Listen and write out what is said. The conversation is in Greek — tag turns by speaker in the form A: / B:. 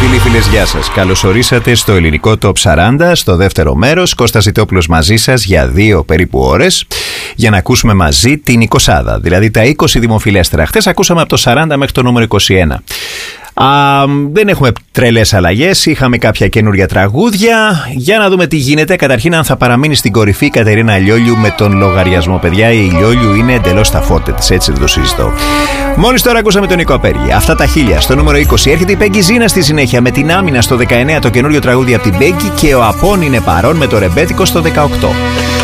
A: Φίλοι, φίλες, γεια σας. Καλώς ορίσατε στο ελληνικό Top 40, στο δεύτερο μέρος. Κώστας Ζητόπουλος μαζί σας για 2 περίπου ώρες για να ακούσουμε μαζί την 20, δηλαδή τα 20 δημοφιλέστερα. Χθες ακούσαμε από το 40 μέχρι το νούμερο 21. Δεν έχουμε τρελές αλλαγές, είχαμε κάποια καινούρια τραγούδια. Για να δούμε τι γίνεται. Καταρχήν, αν θα παραμείνει στην κορυφή η Κατερίνα Λιόλιου με τον λογαριασμό. Παιδιά, η Λιόλιου είναι εντελώς στα φόρτε της, έτσι δεν το συζητώ. Μόλις τώρα ακούσαμε τον Νίκο Απέργη. Αυτά τα 1000. Στο νούμερο 20 έρχεται η Πέγγι Ζήνα στη συνέχεια με την Άμυνα στο 19, το καινούριο τραγούδι από την Πέγγι, και ο Απών είναι παρόν με το Ρεμπέτικο στο 18.